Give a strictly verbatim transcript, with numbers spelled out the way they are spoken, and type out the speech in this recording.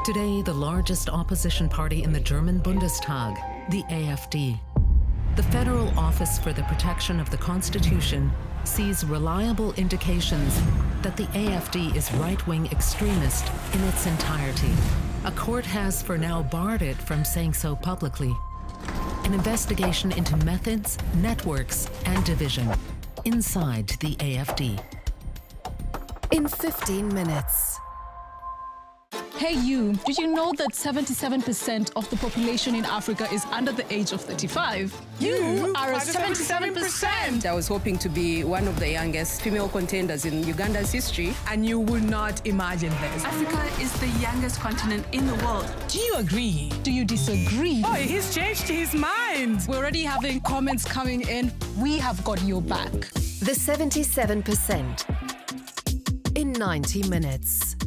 Today, the largest opposition party in the German Bundestag, the A F D. The Federal Office for the Protection of the Constitution sees reliable indications that the A F D is right-wing extremist in its entirety. A court has for now barred it from saying so publicly. An investigation into methods, networks, and division inside the A F D. In fifteen minutes. Hey you, did you know that seventy-seven percent of the population in Africa is under the age of thirty-five? You are a seventy-seven percent! I was hoping to be one of the youngest female contenders in Uganda's history. And you would not imagine this. Africa is the youngest continent in the world. Do you agree? Do you disagree? Oh, he's changed his mind. We're already having comments coming in. We have got your back. The seventy-seven percent in ninety minutes.